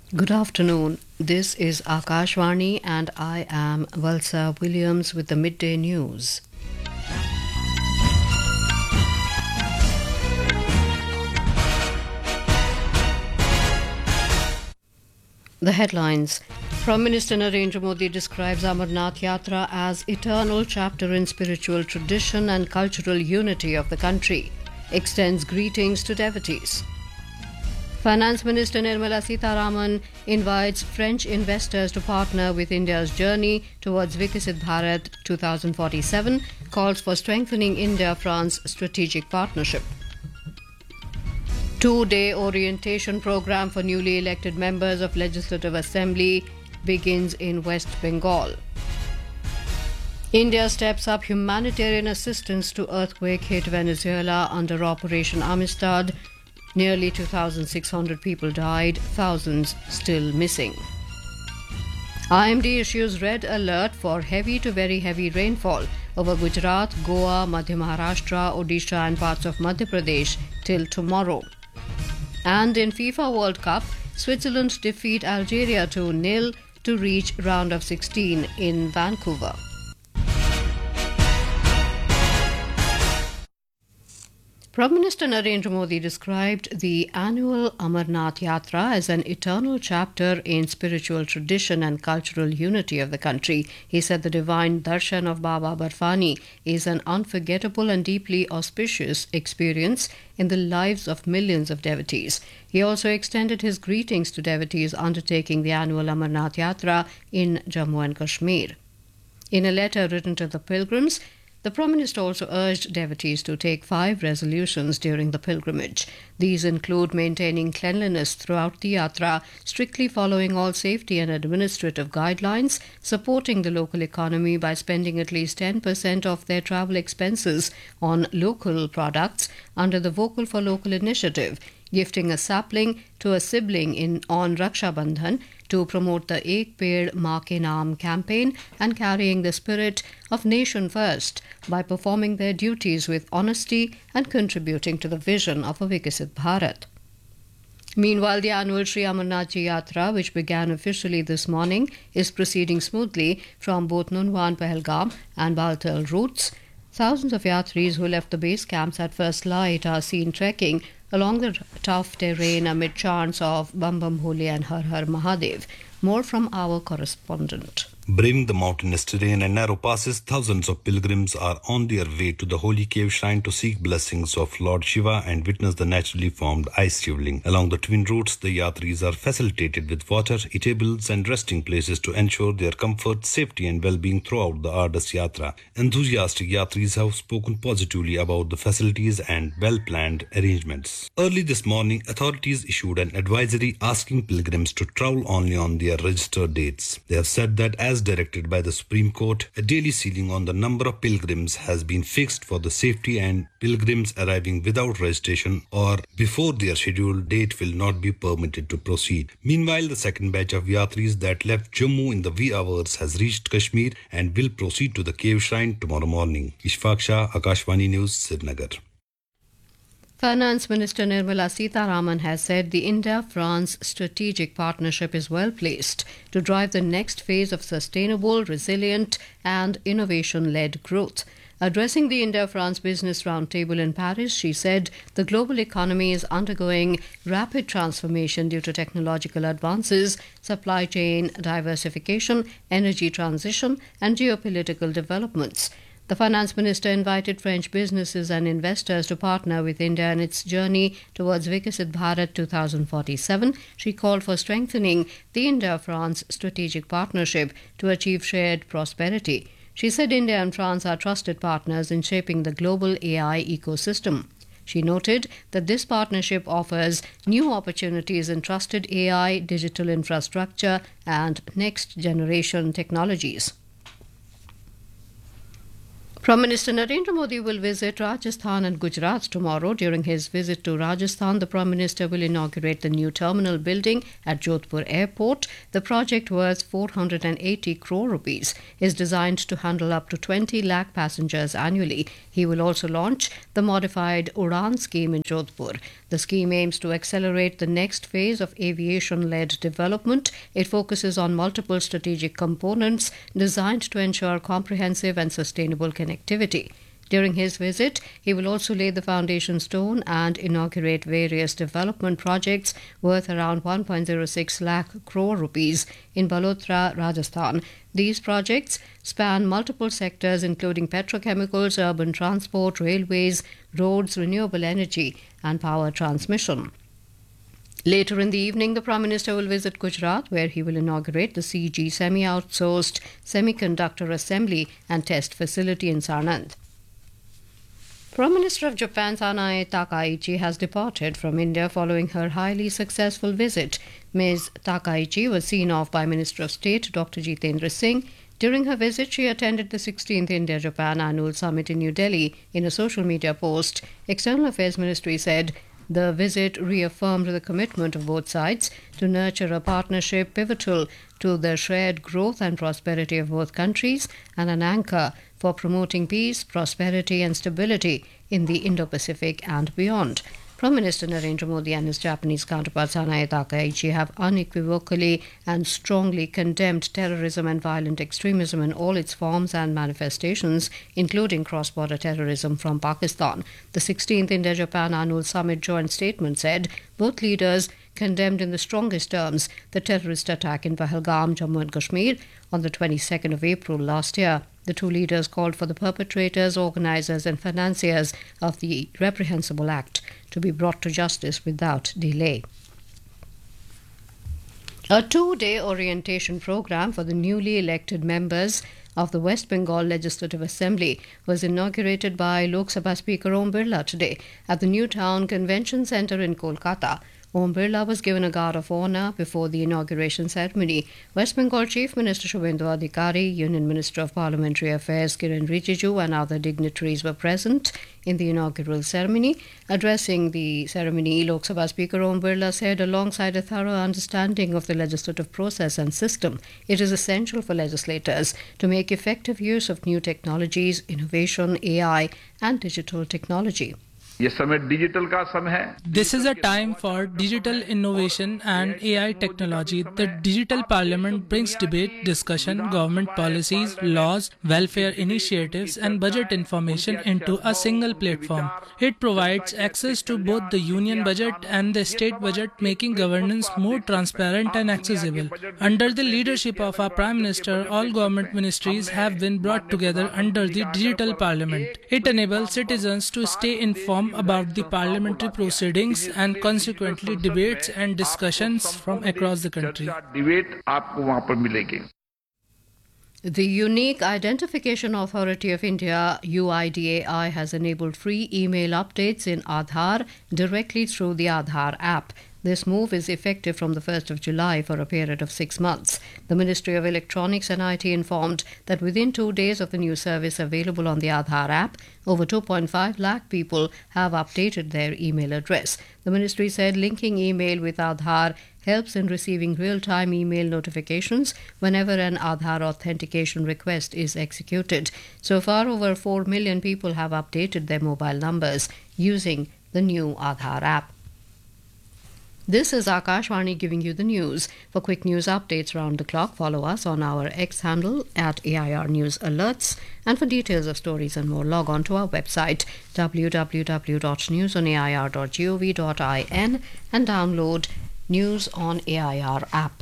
Good afternoon. This is Akashvani and I am Valsa Williams with the midday news. The headlines. Prime Minister Narendra Modi describes Amarnath Yatra as eternal chapter in spiritual tradition and cultural unity of the country. Extends greetings to devotees. Finance Minister Nirmala Sitharaman invites French investors to partner with India's journey towards Viksit Bharat 2047, calls for strengthening India-France strategic partnership. Two-day orientation program for newly elected members of Legislative Assembly begins in West Bengal. India steps up humanitarian assistance to earthquake-hit Venezuela under Operation Amistad. Nearly 2,600 people died, thousands still missing. IMD issues red alert for heavy to very heavy rainfall over Gujarat, Goa, Madhya Maharashtra, Odisha and parts of Madhya Pradesh till tomorrow. And in FIFA World Cup, Switzerland defeat Algeria 2-0 to reach round of 16 in Vancouver. Prime Minister Narendra Modi described the annual Amarnath Yatra as an eternal chapter in spiritual tradition and cultural unity of the country. He said the divine darshan of Baba Barfani is an unforgettable and deeply auspicious experience in the lives of millions of devotees. He also extended his greetings to devotees undertaking the annual Amarnath Yatra in Jammu and Kashmir. In a letter written to the pilgrims, the Prime Minister also urged devotees to take 5 resolutions during the pilgrimage. These include maintaining cleanliness throughout the yatra, strictly following all safety and administrative guidelines, supporting the local economy by spending at least 10% of their travel expenses on local products under the Vocal for Local initiative, gifting a sapling to a sibling on Raksha Bandhan to promote the Ek Ped Maa Ke Naam campaign and carrying the spirit of nation first by performing their duties with honesty and contributing to the vision of a Viksit Bharat. Meanwhile, the annual Sri Amarnath Ji Yatra, which began officially this morning, is proceeding smoothly from both Nunwan, Pahalgam and Baltal routes. Thousands of yatris who left the base camps at first light are seen trekking along the tough terrain amid chants of Bam Bam Bhole and Har Har Mahadev. More from our correspondent. Braving the mountainous terrain and narrow passes, thousands of pilgrims are on their way to the holy cave shrine to seek blessings of Lord Shiva and witness the naturally formed ice shivling. Along the twin routes, the yatris are facilitated with water, eatables and resting places to ensure their comfort, safety and well-being throughout the arduous yatra. Enthusiastic yatris have spoken positively about the facilities and well-planned arrangements. Early this morning, authorities issued an advisory asking pilgrims to travel only on their registered dates. They have said that as directed by the Supreme Court, a daily ceiling on the number of pilgrims has been fixed for the safety, and pilgrims arriving without registration or before their scheduled date will not be permitted to proceed. Meanwhile, the second batch of yatris that left Jammu in the wee hours has reached Kashmir and will proceed to the cave shrine tomorrow morning. Ishfaq Shah, Akashvani News, Srinagar. Finance Minister Nirmala Sitharaman has said the India-France strategic partnership is well placed to drive the next phase of sustainable, resilient and innovation-led growth. Addressing the India-France Business Roundtable in Paris, she said the global economy is undergoing rapid transformation due to technological advances, supply chain diversification, energy transition and geopolitical developments. The Finance Minister invited French businesses and investors to partner with India in its journey towards Viksit Bharat 2047. She called for strengthening the India-France strategic partnership to achieve shared prosperity. She said India and France are trusted partners in shaping the global AI ecosystem. She noted that this partnership offers new opportunities in trusted AI, digital infrastructure and next-generation technologies. Prime Minister Narendra Modi will visit Rajasthan and Gujarat tomorrow. During his visit to Rajasthan, the Prime Minister will inaugurate the new terminal building at Jodhpur Airport. The project, worth 480 crore rupees, is designed to handle up to 20 lakh passengers annually. He will also launch the modified Udan scheme in Jodhpur. The scheme aims to accelerate the next phase of aviation-led development. It focuses on multiple strategic components designed to ensure comprehensive and sustainable connectivity. During his visit, he will also lay the foundation stone and inaugurate various development projects worth around 1.06 lakh crore rupees in Balotra, Rajasthan. These projects span multiple sectors including petrochemicals, urban transport, railways, roads, renewable energy and power transmission. Later in the evening, the Prime Minister will visit Gujarat, where he will inaugurate the CG semi-outsourced semiconductor assembly and test facility in Sanand. Prime Minister of Japan Sanae Takaichi has departed from India following her highly successful visit. Ms. Takaichi was seen off by Minister of State Dr. Jitendra Singh. During her visit, she attended the 16th India-Japan Annual Summit in New Delhi. In a social media post, External Affairs Ministry said the visit reaffirmed the commitment of both sides to nurture a partnership pivotal to the shared growth and prosperity of both countries and an anchor for promoting peace, prosperity and stability in the Indo-Pacific and beyond. Prime Minister Narendra Modi and his Japanese counterpart Sanae Takaichi have unequivocally and strongly condemned terrorism and violent extremism in all its forms and manifestations, including cross-border terrorism from Pakistan. The 16th India-Japan Annual Summit joint statement said both leaders condemned in the strongest terms the terrorist attack in Pahalgam, Jammu and Kashmir on the 22nd of April last year. The two leaders called for the perpetrators, organisers and financiers of the reprehensible act to be brought to justice without delay. A two-day orientation program for the newly elected members of the West Bengal Legislative Assembly was inaugurated by Lok Sabha Speaker Om Birla today at the New Town Convention Centre in Kolkata. Om Birla was given a guard of honour before the inauguration ceremony. West Bengal Chief Minister Shubhendu Adhikari, Union Minister of Parliamentary Affairs Kiren Rijiju and other dignitaries were present in the inaugural ceremony. Addressing the ceremony, Lok Sabha Speaker Om Birla said, alongside a thorough understanding of the legislative process and system, it is essential for legislators to make effective use of new technologies, innovation, AI and digital technology. ये समय digital का समय है. This is a time for digital innovation and AI technology. The Digital Parliament brings debate, discussion, government policies, laws, welfare initiatives and budget information into a single platform. It provides access to both the union budget and the state budget, making governance more transparent and accessible. Under the leadership of our Prime Minister, all government ministries have been brought together under the Digital Parliament. It enables citizens to stay informed about the parliamentary proceedings and consequently debates and discussions from across the country. The Unique Identification Authority of India, UIDAI, has enabled free email updates in Aadhaar directly through the Aadhaar app. This move is effective from the 1st of July for a period of 6 months. The Ministry of Electronics and IT informed that within 2 days of the new service available on the Aadhaar app, over 2.5 lakh people have updated their email address. The ministry said linking email with Aadhaar helps in receiving real-time email notifications whenever an Aadhaar authentication request is executed. So far, over 4 million people have updated their mobile numbers using the new Aadhaar app. This is Akashvani giving you the news. For quick news updates round the clock, follow us on our X handle at AIR News Alerts. And for details of stories and more, log on to our website www.newsonair.gov.in and download News on AIR app.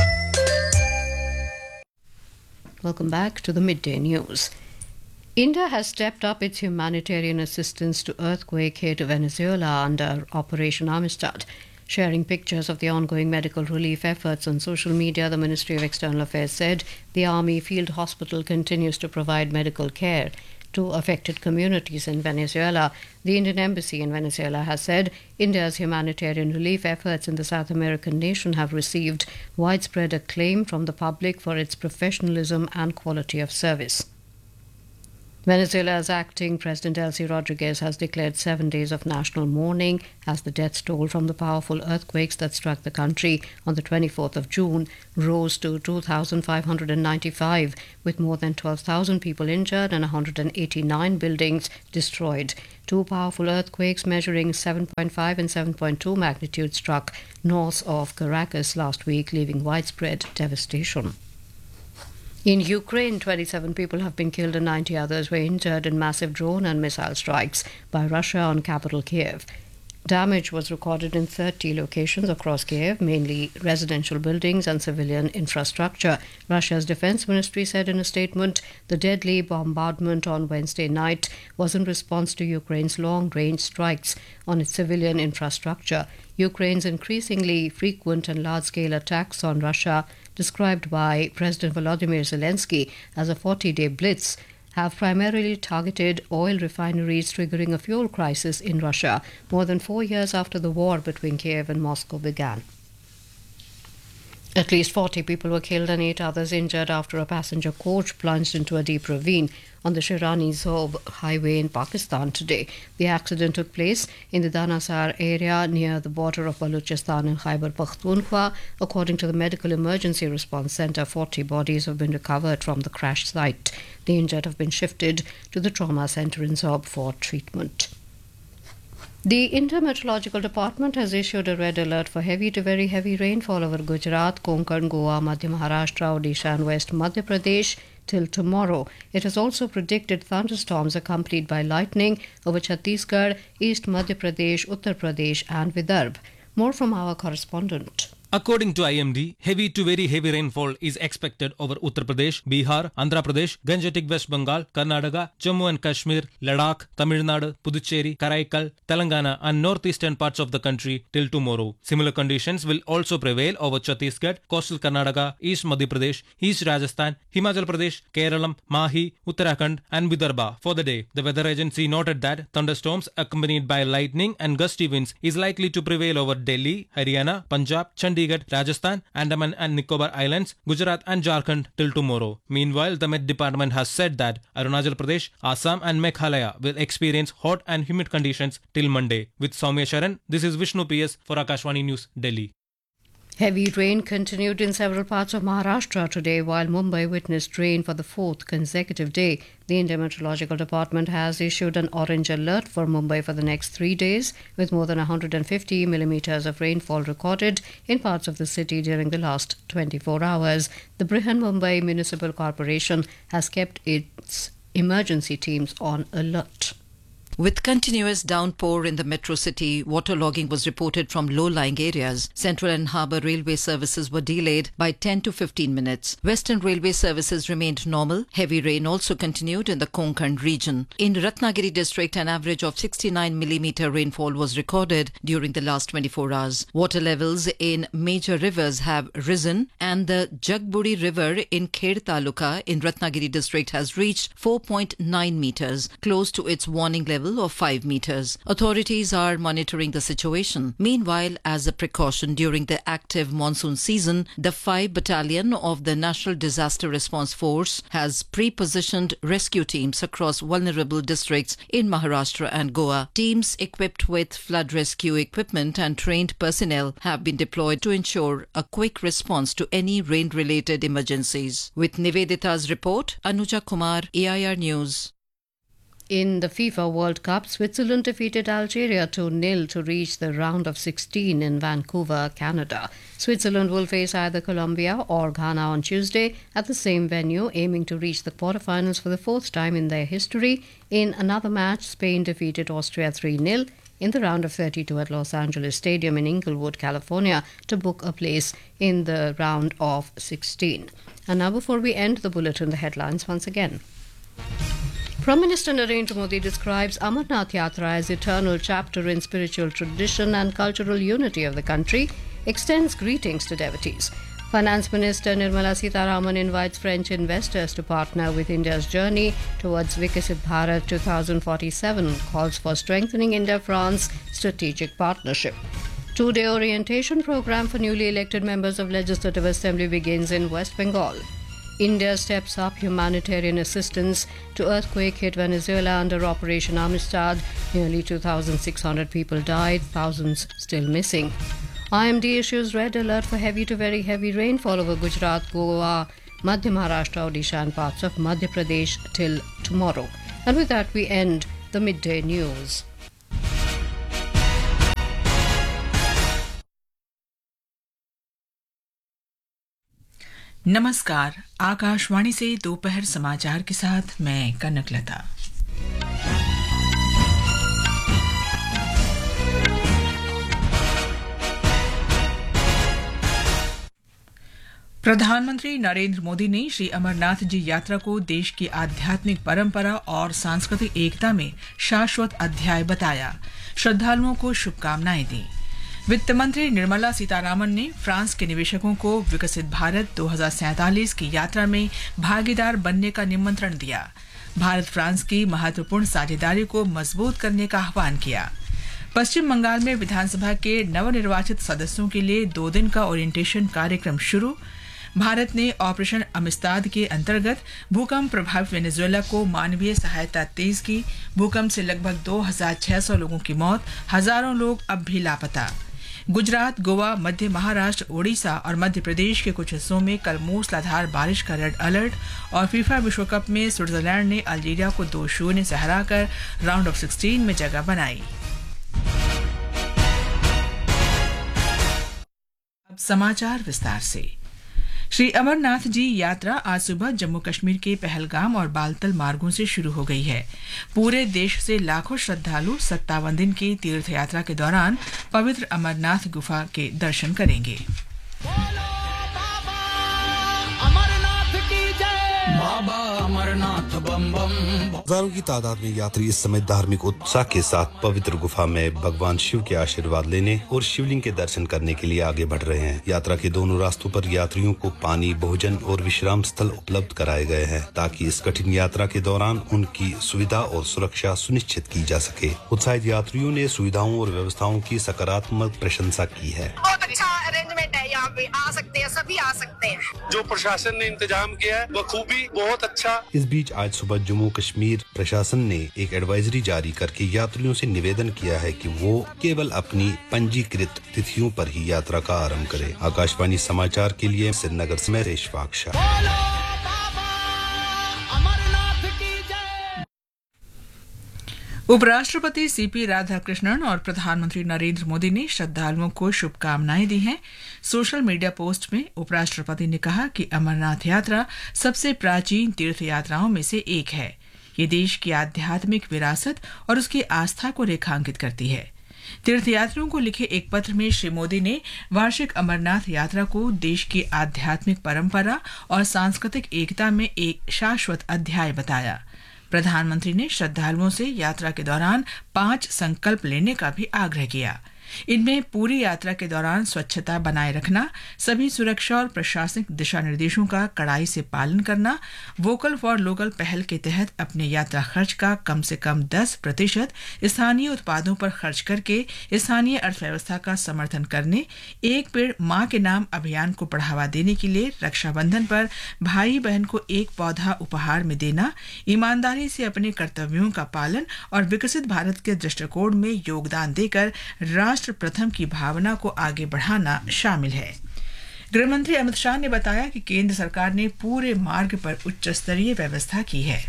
Welcome back to the Midday News. India has stepped up its humanitarian assistance to earthquake-hit Venezuela under Operation Amistad. Sharing pictures of the ongoing medical relief efforts on social media, the Ministry of External Affairs said the Army Field Hospital continues to provide medical care to affected communities in Venezuela. The Indian Embassy in Venezuela has said India's humanitarian relief efforts in the South American nation have received widespread acclaim from the public for its professionalism and quality of service. Venezuela's acting President Delcy Rodriguez has declared 7 days of national mourning as the death toll from the powerful earthquakes that struck the country on the 24th of June rose to 2,595, with more than 12,000 people injured and 189 buildings destroyed. Two powerful earthquakes measuring 7.5 and 7.2 magnitude struck north of Caracas last week, leaving widespread devastation. In Ukraine, 27 people have been killed and 90 others were injured in massive drone and missile strikes by Russia on capital Kiev. Damage was recorded in 30 locations across Kiev, mainly residential buildings and civilian infrastructure. Russia's defense ministry said in a statement the deadly bombardment on Wednesday night was in response to Ukraine's long-range strikes on its civilian infrastructure. Ukraine's increasingly frequent and large-scale attacks on Russia, described by President Volodymyr Zelensky as a 40-day blitz, have primarily targeted oil refineries, triggering a fuel crisis in Russia more than 4 years after the war between Kiev and Moscow began. At least 40 people were killed and 8 others injured after a passenger coach plunged into a deep ravine on the Shirani-Zob highway in Pakistan today. The accident took place in the Danasar area near the border of Balochistan and Khyber Pakhtunkhwa. According to the Medical Emergency Response Centre, 40 bodies have been recovered from the crash site. The injured have been shifted to the trauma centre in Zob for treatment. The Intermeteorological Department has issued a red alert for heavy to very heavy rainfall over Gujarat, Konkan, Goa, Madhya Maharashtra, Odisha and West Madhya Pradesh till tomorrow. It has also predicted thunderstorms accompanied by lightning over Chhattisgarh, East Madhya Pradesh, Uttar Pradesh and Vidarbha. More from our correspondent. According to IMD, heavy to very heavy rainfall is expected over Uttar Pradesh, Bihar, Andhra Pradesh, Gangetic West Bengal, Karnataka, Jammu and Kashmir, Ladakh, Tamil Nadu, Puducherry, Karaikal, Telangana and northeastern parts of the country till tomorrow. Similar conditions will also prevail over Chhattisgarh, coastal Karnataka, East Madhya Pradesh, East Rajasthan, Himachal Pradesh, Kerala, Mahi, Uttarakhand and Vidarbha for the day. The weather agency noted that thunderstorms accompanied by lightning and gusty winds is likely to prevail over Delhi, Haryana, Punjab, Chandigarh, Rajasthan, Andaman and Nicobar Islands, Gujarat and Jharkhand till tomorrow. Meanwhile, the Met Department has said that Arunachal Pradesh, Assam and Meghalaya will experience hot and humid conditions till Monday. With Soumya Sharan, this is Vishnu PS for Akashvani News, Delhi. Heavy rain continued in several parts of Maharashtra today, while Mumbai witnessed rain for the 4th consecutive day. The Intermeteorological Department has issued an orange alert for Mumbai for the next 3 days, with more than 150 millimeters of rainfall recorded in parts of the city during the last 24 hours. The Brihan Mumbai Municipal Corporation has kept its emergency teams on alert. With continuous downpour in the metro city, waterlogging was reported from low-lying areas. Central and Harbour railway services were delayed by 10 to 15 minutes. Western railway services remained normal. Heavy rain also continued in the Konkan region. In Ratnagiri district, an average of 69 millimeter rainfall was recorded during the last 24 hours. Water levels in major rivers have risen, and the Jagburi River in Khed Taluka in Ratnagiri district has reached 4.9 meters, close to its warning level of 5 meters. Authorities are monitoring the situation. Meanwhile, as a precaution during the active monsoon season, the 5 Battalion of the National Disaster Response Force has pre-positioned rescue teams across vulnerable districts in Maharashtra and Goa. Teams equipped with flood rescue equipment and trained personnel have been deployed to ensure a quick response to any rain-related emergencies. With Nivedita's report, Anuja Kumar, AIR News. In the FIFA World Cup, Switzerland defeated Algeria 2-0 to reach the round of 16 in Vancouver, Canada. Switzerland will face either Colombia or Ghana on Tuesday at the same venue, aiming to reach the quarterfinals for the 4th time in their history. In another match, Spain defeated Austria 3-0 in the round of 32 at Los Angeles Stadium in Inglewood, California, to book a place in the round of 16. And now, before we end the bulletin, the headlines once again. Prime Minister Narendra Modi describes Amarnath Yatra as eternal chapter in spiritual tradition and cultural unity of the country, extends greetings to devotees. Finance Minister Nirmala Sitharaman invites French investors to partner with India's journey towards Viksit Bharat 2047, calls for strengthening India-France strategic partnership. Two-day orientation program for newly elected members of Legislative Assembly begins in West Bengal. India steps up humanitarian assistance to earthquake-hit Venezuela under Operation Amistad. Nearly 2,600 people died, thousands still missing. IMD issues red alert for heavy to very heavy rainfall over Gujarat, Goa, Madhya Maharashtra, Odisha and parts of Madhya Pradesh till tomorrow. And with that we end the midday news. नमस्कार, आकाशवाणी से दोपहर समाचार के साथ मैं कनकलता। प्रधानमंत्री नरेंद्र मोदी ने श्री अमरनाथ जी यात्रा को देश की आध्यात्मिक परंपरा और सांस्कृतिक एकता में शाश्वत अध्याय बताया। श्रद्धालुओं को शुभकामनाएं दी। वित्त मंत्री निर्मला सीतारामन ने फ्रांस के निवेशकों को विकसित भारत 2047 की यात्रा में भागीदार बनने का निमंत्रण दिया। भारत फ्रांस की महत्वपूर्ण साझेदारी को मजबूत करने का आह्वान किया। पश्चिम बंगाल में विधानसभा के नवनिर्वाचित सदस्यों के लिए 2 दिन का ओरिएंटेशन कार्यक्रम शुरू। भारत ने ऑपरेशन अमिस्ताद के अंतर्गत भूकंप प्रभावित वेनेजुएला को मानवीय सहायता तेज की। भूकंप से लगभग 2,600 लोगों की मौत, हजारों लोग अब भी लापता। गुजरात, गोवा, मध्य महाराष्ट्र, ओडिशा और मध्य प्रदेश के कुछ हिस्सों में कल मूसलाधार बारिश का रेड अलर्ट। और फीफा विश्व कप में स्विट्जरलैंड ने अल्जीरिया को 2-0 से हराकर राउंड ऑफ 16 में जगह बनाई। अब समाचार विस्तार से। श्री अमरनाथ जी यात्रा आज सुबह जम्मू कश्मीर के पहलगाम और बालतल मार्गों से शुरू हो गई है। पूरे देश से लाखों श्रद्धालु 57 दिन की तीर्थ यात्रा के दौरान पवित्र अमरनाथ गुफा के दर्शन करेंगे। हजारों की तादाद में यात्री इस समय धार्मिक उत्साह के साथ पवित्र गुफा में भगवान शिव के आशीर्वाद लेने और शिवलिंग के दर्शन करने के लिए आगे बढ़ रहे हैं। यात्रा के दोनों रास्तों पर यात्रियों को पानी, भोजन और विश्राम स्थल उपलब्ध कराए गए हैं ताकि इस कठिन यात्रा के दौरान उनकी सुविधा और सुरक्षा सुनिश्चित की जा सके। उत्साहित यात्रियों ने सुविधाओं और व्यवस्थाओं की सकारात्मक प्रशंसा की है। बहुत अच्छा अरेंजमेंट है, यहाँ पे आ सकते हैं, सभी आ सकते हैं। जो प्रशासन ने इंतजाम किया है वो खूबी बहुत अच्छा। इस बीच आज सुबह जम्मू कश्मीर प्रशासन ने एक एडवाइजरी जारी करके यात्रियों से निवेदन किया है कि वो केवल अपनी पंजीकृत तिथियों पर ही यात्रा का आरंभ करें। आकाशवाणी समाचार के लिए श्रीनगर से मैं रेशफाक शाह। उपराष्ट्रपति सीपी राधाकृष्णन और प्रधानमंत्री नरेंद्र मोदी ने श्रद्धालुओं को शुभकामनाएं दी हैं। सोशल मीडिया पोस्ट में उपराष्ट्रपति ने कहा कि अमरनाथ यात्रा सबसे प्राचीन तीर्थ यात्राओं में से एक है। ये देश की आध्यात्मिक विरासत और उसकी आस्था को रेखांकित करती है। तीर्थयात्रियों को लिखे एक पत्र में श्री मोदी ने वार्षिक अमरनाथ यात्रा को देश की आध्यात्मिक परंपरा और सांस्कृतिक एकता में एक शाश्वत अध्याय बताया। प्रधानमंत्री ने श्रद्धालुओं से यात्रा के दौरान 5 संकल्प लेने का भी आग्रह किया। इनमें पूरी यात्रा के दौरान स्वच्छता बनाए रखना, सभी सुरक्षा और प्रशासनिक दिशा निर्देशों का कड़ाई से पालन करना, वोकल फॉर लोकल पहल के तहत अपने यात्रा खर्च का कम से कम 10% स्थानीय उत्पादों पर खर्च करके स्थानीय अर्थव्यवस्था का समर्थन करने, एक पेड़ मां के नाम अभियान को बढ़ावा देने के लिए रक्षाबंधन पर भाई बहन को एक पौधा उपहार में देना, ईमानदारी से अपने कर्तव्यों का पालन और विकसित भारत के दृष्टिकोण में योगदान देकर राष्ट्र प्रथम की भावना को आगे बढ़ाना शामिल है। गृहमंत्री अमित शाह ने बताया कि केंद्र सरकार ने पूरे मार्ग पर उच्च स्तरीय व्यवस्था की है।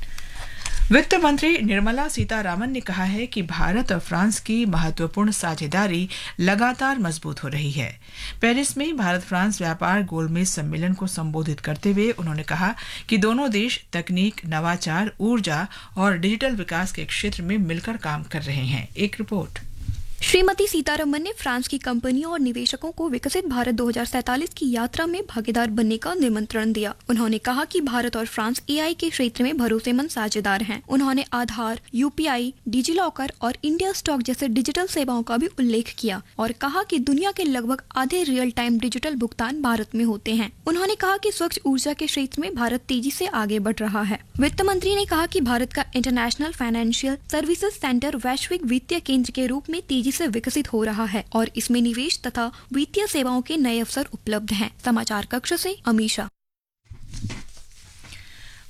वित्त मंत्री निर्मला सीतारामन ने कहा है कि भारत और फ्रांस की महत्वपूर्ण साझेदारी लगातार मजबूत हो रही है। पेरिस में भारत फ्रांस व्यापार गोलमेज सम्मेलन को संबोधित करते हुए उन्होंने कहा कि दोनों देश तकनीक, नवाचार, ऊर्जा और डिजिटल विकास के क्षेत्र में मिलकर काम कर रहे हैं। एक रिपोर्ट। श्रीमती सीतारमन ने फ्रांस की कंपनियों और निवेशकों को विकसित भारत 2047 की यात्रा में भागीदार बनने का निमंत्रण दिया। उन्होंने कहा कि भारत और फ्रांस एआई के क्षेत्र में भरोसेमंद साझेदार हैं। उन्होंने आधार, यूपीआई, डिजिलॉकर और इंडिया स्टॉक जैसे डिजिटल सेवाओं का भी उल्लेख किया और कहा कि दुनिया के लगभग आधे रियल टाइम डिजिटल भुगतान भारत में होते हैं। उन्होंने कहा कि स्वच्छ ऊर्जा के क्षेत्र में भारत तेजी से आगे बढ़ रहा है। वित्त मंत्री ने कहा कि भारत का इंटरनेशनल फाइनेंशियल सर्विसेज सेंटर वैश्विक वित्तीय केंद्र के रूप में तेजी से विकसित हो रहा है और इसमें निवेश तथा वित्तीय सेवाओं के नए अवसर उपलब्ध हैं। समाचार कक्ष से अमीशा।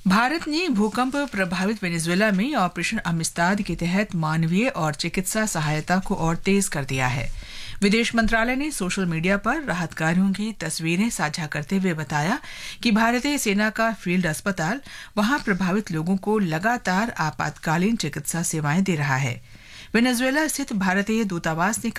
भारत ने भूकंप प्रभावित वेनेजुएला में ऑपरेशन अमिस्ताद के तहत मानवीय और चिकित्सा सहायता को और तेज कर दिया है। विदेश मंत्रालय ने सोशल मीडिया पर राहत कार्यों की तस्वीरें साझा करते हुए बताया कि भारतीय सेना का फील्ड अस्पताल वहां प्रभावित लोगों को लगातार आपातकालीन चिकित्सा सेवाएं दे रहा है। वेनेजुएला स्थित भारतीय दूतावास ने